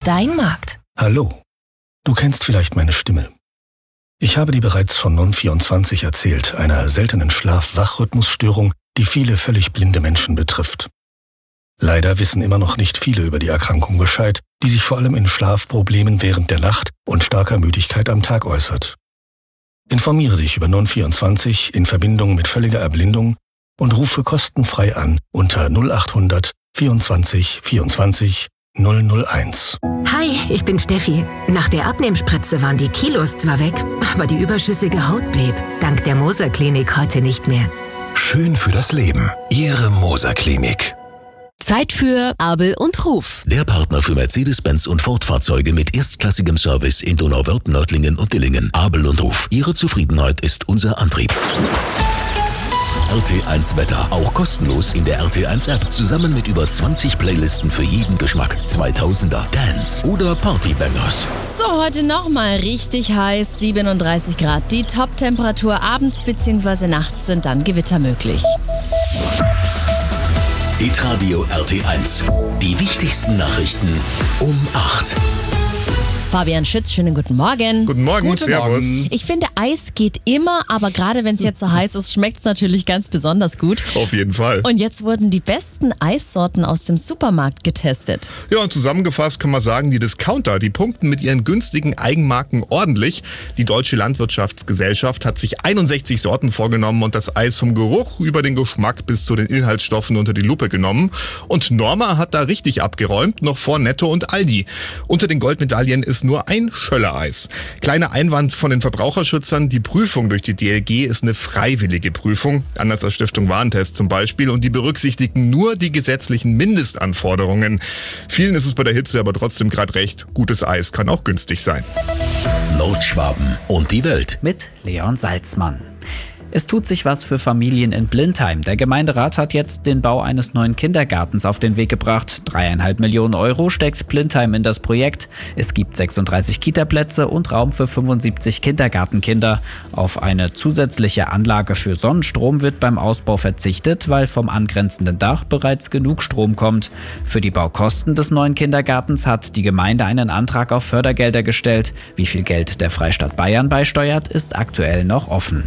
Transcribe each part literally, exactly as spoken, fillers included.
Dein Markt. Hallo, du kennst vielleicht meine Stimme. Ich habe dir bereits von Non vierundzwanzig erzählt, einer seltenen Schlaf-Wach-Rhythmusstörung, die viele völlig blinde Menschen betrifft. Leider wissen immer noch nicht viele über die Erkrankung Bescheid, die sich vor allem in Schlafproblemen während der Nacht und starker Müdigkeit am Tag äußert. Informiere dich über Non vierundzwanzig in Verbindung mit völliger Erblindung und rufe kostenfrei an unter null acht hundert vierundzwanzig vierundzwanzig null null eins. Hi, ich bin Steffi. Nach der Abnehmspritze waren die Kilos zwar weg, aber die überschüssige Haut blieb. Dank der Moser Klinik heute nicht mehr. Schön für das Leben. Ihre Moser Klinik. Zeit für Abel und Ruf. Der Partner für Mercedes-Benz und Ford-Fahrzeuge mit erstklassigem Service in Donauwörth, Nördlingen und Dillingen. Abel und Ruf. Ihre Zufriedenheit ist unser Antrieb. R T eins Wetter. Auch kostenlos in der R T eins App. Zusammen mit über zwanzig Playlisten für jeden Geschmack. zweitausender, Dance oder Partybangers. So, heute nochmal richtig heiß. siebenunddreißig Grad. Die Top-Temperatur abends bzw. nachts sind dann Gewitter möglich. Hitradio R T eins. Die wichtigsten Nachrichten um acht. Fabian Schütz, schönen guten Morgen. Guten Morgen, Guten Servus. Morgen. Ich finde, Eis geht immer, aber gerade wenn es jetzt so heiß ist, schmeckt es natürlich ganz besonders gut. Auf jeden Fall. Und jetzt wurden die besten Eissorten aus dem Supermarkt getestet. Ja, und zusammengefasst kann man sagen, die Discounter, die punkten mit ihren günstigen Eigenmarken ordentlich. Die Deutsche Landwirtschaftsgesellschaft hat sich einundsechzig Sorten vorgenommen und das Eis vom Geruch über den Geschmack bis zu den Inhaltsstoffen unter die Lupe genommen. Und Norma hat da richtig abgeräumt, noch vor Netto und Aldi. Unter den Goldmedaillen ist nur ein Schöller-Eis. Kleiner Einwand von den Verbraucherschützern, die Prüfung durch die D L G ist eine freiwillige Prüfung, anders als Stiftung Warentest zum Beispiel, und die berücksichtigen nur die gesetzlichen Mindestanforderungen. Vielen ist es bei der Hitze aber trotzdem gerade recht, gutes Eis kann auch günstig sein. Nordschwaben und die Welt. Mit Leon Salzmann. Es tut sich was für Familien in Blindheim. Der Gemeinderat hat jetzt den Bau eines neuen Kindergartens auf den Weg gebracht. Dreieinhalb Millionen Euro steckt Blindheim in das Projekt. Es gibt sechsunddreißig Kita-Plätze und Raum für fünfundsiebzig Kindergartenkinder. Auf eine zusätzliche Anlage für Sonnenstrom wird beim Ausbau verzichtet, weil vom angrenzenden Dach bereits genug Strom kommt. Für die Baukosten des neuen Kindergartens hat die Gemeinde einen Antrag auf Fördergelder gestellt. Wie viel Geld der Freistaat Bayern beisteuert, ist aktuell noch offen.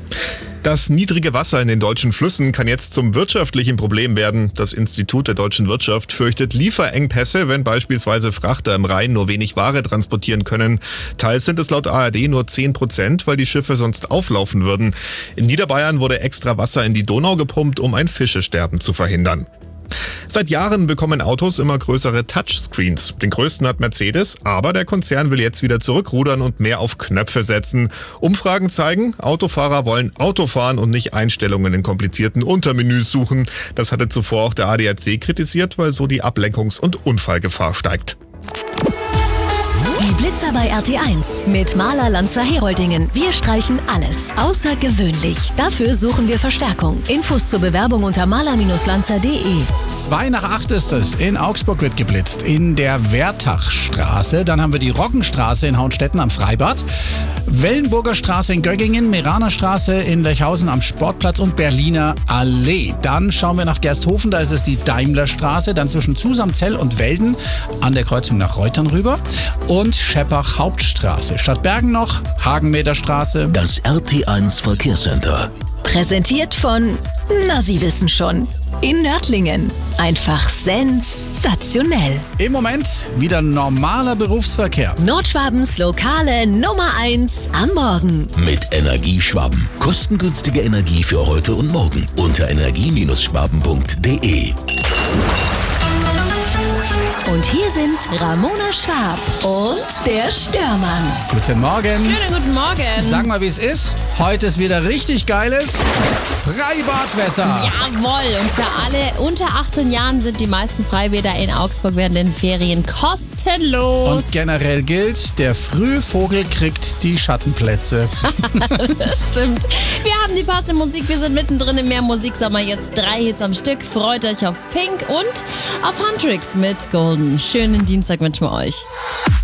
Das niedrige Wasser in den deutschen Flüssen kann jetzt zum wirtschaftlichen Problem werden. Das Institut der deutschen Wirtschaft fürchtet Lieferengpässe, wenn beispielsweise Frachter im Rhein nur wenig Ware transportieren können. Teils sind es laut A R D nur zehn Prozent, weil die Schiffe sonst auflaufen würden. In Niederbayern wurde extra Wasser in die Donau gepumpt, um ein Fischesterben zu verhindern. Seit Jahren bekommen Autos immer größere Touchscreens. Den größten hat Mercedes, aber der Konzern will jetzt wieder zurückrudern und mehr auf Knöpfe setzen. Umfragen zeigen, Autofahrer wollen Auto fahren und nicht Einstellungen in komplizierten Untermenüs suchen. Das hatte zuvor auch der A D A C kritisiert, weil so die Ablenkungs- und Unfallgefahr steigt. Die Blitzer bei R T eins mit Maler Lanzer Heroldingen. Wir streichen alles. Außergewöhnlich. Dafür suchen wir Verstärkung. Infos zur Bewerbung unter maler Lanzer punkt de. Zwei nach acht ist es. In Augsburg wird geblitzt. In der Wertachstraße. Dann haben wir die Roggenstraße in Hauenstetten am Freibad. Wellenburger Straße in Göggingen. Meraner Straße in Lechhausen am Sportplatz und Berliner Allee. Dann schauen wir nach Gersthofen. Da ist es die Daimlerstraße. Dann zwischen Zusamzell und Welden an der Kreuzung nach Reutern rüber. Und Scheppach Hauptstraße. Stadt Bergen noch Hagenmeterstraße. Das R T eins Verkehrscenter. Präsentiert von, na Sie wissen schon, in Nördlingen. Einfach sensationell. Im Moment wieder normaler Berufsverkehr. Nordschwabens lokale Nummer eins am Morgen. Mit Energieschwaben. Kostengünstige Energie für heute und morgen. Unter energie Schwaben punkt de. Und hier sind Ramona Schwab und der Störmann. Guten Morgen. Schönen guten Morgen. Sag mal, wie es ist. Heute ist wieder richtig geiles Freibadwetter. Jawohl, und für alle unter achtzehn Jahren sind die meisten Freibäder in Augsburg während den Ferien kostenlos. Und generell gilt, der Frühvogel kriegt die Schattenplätze. Das stimmt. Wir haben die passende Musik, wir sind mittendrin im Meer Musiksommer. Jetzt drei Hits am Stück. Freut euch auf Pink und auf Huntrix mit Golden. Schönen Dienstag wünschen wir euch.